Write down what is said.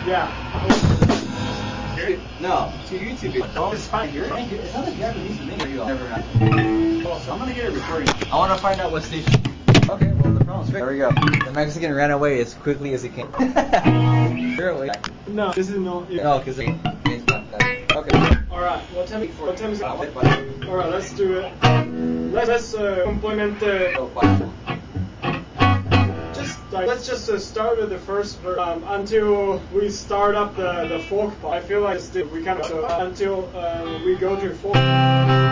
Yeah. No, to YouTube. Oh, it's fine here. It's not a Japanese thing. Never know. Oh, so I'm gonna get it recording. I want to find out what station. Okay, well the problem's fixed. There we go. The Mexican ran away as quickly as he can. Really? No, this is no. No, because okay. All right. What time is it? All right, let's do it. Let's complement the. Let's just start with the first until we start up the folk part. I feel like we kind of until we go to folk.